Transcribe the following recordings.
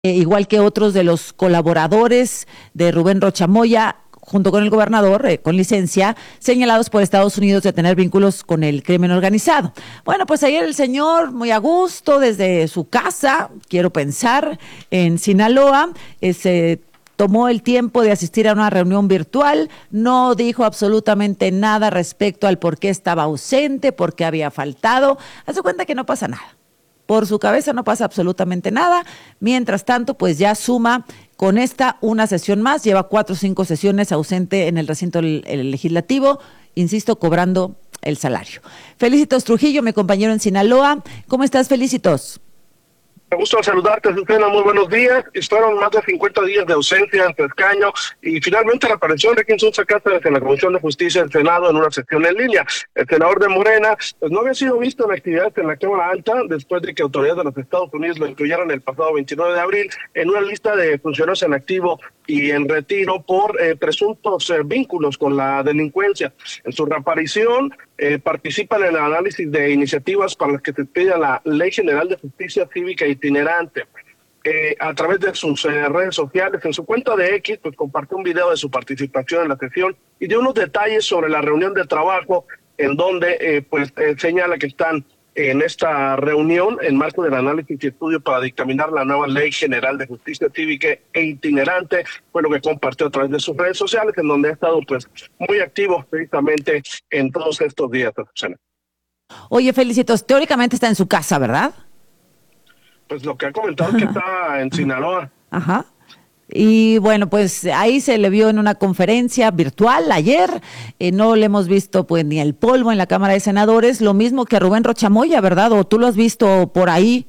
igual que otros de los colaboradores de Rubén Rocha Moya, junto con el gobernador, con licencia, señalados por Estados Unidos de tener vínculos con el crimen organizado. Bueno, pues ayer el señor, muy a gusto, desde su casa, quiero pensar, en Sinaloa, se tomó el tiempo de asistir a una reunión virtual, no dijo absolutamente nada respecto al por qué estaba ausente, por qué había faltado. Hace cuenta que no pasa nada. Por su cabeza no pasa absolutamente nada. Mientras tanto, pues ya suma con esta una sesión más. Lleva 4 o 5 sesiones ausente en el recinto el legislativo, insisto, cobrando el salario. Felicitos Trujillo, mi compañero en Sinaloa. ¿Cómo estás, Felicitos? Me gusta saludarte, Susana, muy buenos días. Fueron más de 50 días de ausencia en tu escaño y finalmente la aparición de Insunza Cáceres en la Comisión de Justicia del Senado en una sesión en línea. El senador de Morena pues no había sido visto en actividades en la Cámara Alta después de que autoridades de los Estados Unidos lo incluyeron el pasado 29 de abril en una lista de funcionarios en activo y en retiro por presuntos vínculos con la delincuencia. En su reaparición participan en el análisis de iniciativas para las que se pide la Ley General de Justicia Cívica Itinerante. A través de sus redes sociales, en su cuenta de X, pues compartió un video de su participación en la sesión y dio unos detalles sobre la reunión de trabajo en donde señala que están en esta reunión en marco del análisis y estudio para dictaminar la nueva Ley General de Justicia Cívica e Itinerante. Fue lo que compartió a través de sus redes sociales, en donde ha estado pues muy activo precisamente en todos estos días. Oye, Felicitos, teóricamente está en su casa, ¿verdad? Pues lo que ha comentado es que está en Sinaloa. Ajá. Y bueno, pues ahí se le vio en una conferencia virtual ayer, no le hemos visto pues ni el polvo en la Cámara de Senadores, lo mismo que a Rubén Rocha Moya, ¿verdad? ¿O tú lo has visto por ahí?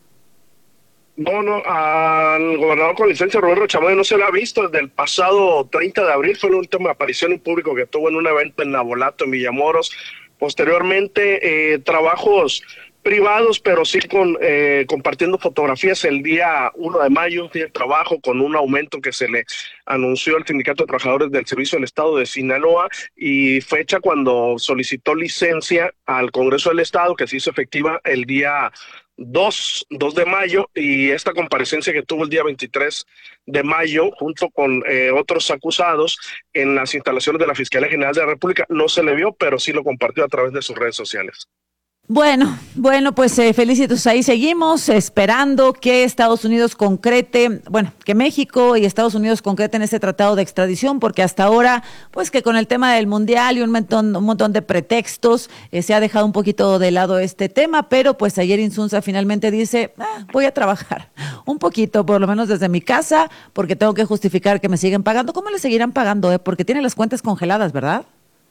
No, al gobernador con licencia Rubén Rocha Moya no se lo ha visto desde el pasado 30 de abril, fue la última aparición en público que tuvo en un evento en Nabolato, en Villamoros. Posteriormente, trabajos privados, pero sí compartiendo fotografías el día 1 de mayo, un día de trabajo con un aumento que se le anunció al Sindicato de Trabajadores del Servicio del Estado de Sinaloa y fecha cuando solicitó licencia al Congreso del Estado, que se hizo efectiva el día 2 de mayo, y esta comparecencia que tuvo el día 23 de mayo junto con otros acusados en las instalaciones de la Fiscalía General de la República no se le vio, pero sí lo compartió a través de sus redes sociales. Bueno, pues felicitos, ahí seguimos esperando que Estados Unidos concrete, que México y Estados Unidos concreten este tratado de extradición, porque hasta ahora, pues que con el tema del mundial y un montón de pretextos, se ha dejado un poquito de lado este tema, pero pues ayer Insunza finalmente dice, voy a trabajar un poquito, por lo menos desde mi casa, porque tengo que justificar que me siguen pagando. ¿Cómo le seguirán pagando? Porque tiene las cuentas congeladas, ¿verdad?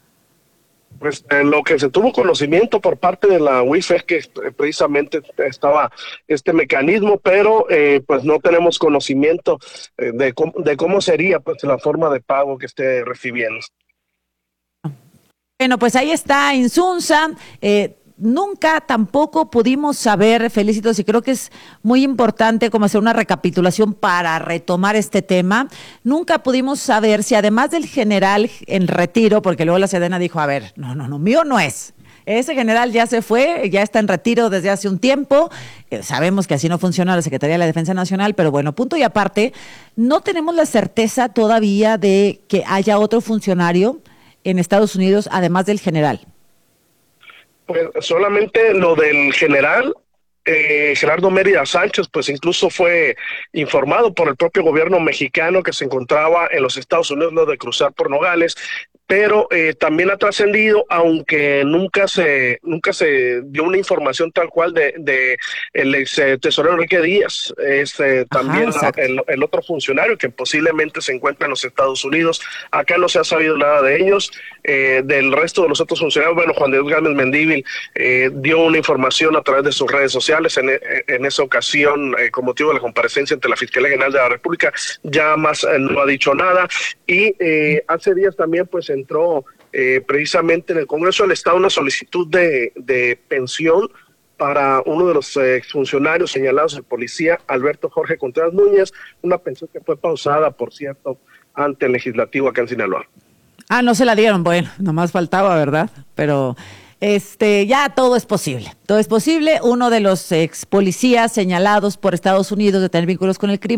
Pues lo que se tuvo conocimiento por parte de la UIF es que precisamente estaba este mecanismo, pero pues no tenemos conocimiento de cómo sería pues la forma de pago que esté recibiendo. Bueno, pues ahí está Insunza. Nunca tampoco pudimos saber, Felicitos, y creo que es muy importante como hacer una recapitulación para retomar este tema. Nunca pudimos saber si además del general en retiro, porque luego la Sedena dijo, a ver, no, mío no es. Ese general ya se fue, ya está en retiro desde hace un tiempo. Sabemos que así no funciona la Secretaría de la Defensa Nacional, pero bueno, punto y aparte, no tenemos la certeza todavía de que haya otro funcionario en Estados Unidos además del general. Pues solamente lo del general, Gerardo Mérida Sánchez, pues incluso fue informado por el propio gobierno mexicano que se encontraba en los Estados Unidos, no de cruzar por Nogales, pero también ha trascendido, aunque nunca se dio una información tal cual de el ex tesorero Enrique Díaz, también el otro funcionario que posiblemente se encuentra en los Estados Unidos. Acá no se ha sabido nada de ellos. Del resto de los otros funcionarios, Juan de Dios Gámez Mendívil dio una información a través de sus redes sociales en esa ocasión con motivo de la comparecencia ante la Fiscalía General de la República. Ya más no ha dicho nada, y hace días también pues entró precisamente en el Congreso del Estado una solicitud de pensión para uno de los exfuncionarios señalados, el policía Alberto Jorge Contreras Núñez, una pensión que fue pausada, por cierto, ante el legislativo acá en Sinaloa. No se la dieron, bueno, nomás faltaba, ¿verdad? Pero Ya todo es posible. Todo es posible. Uno de los ex policías señalados por Estados Unidos de tener vínculos con el crimen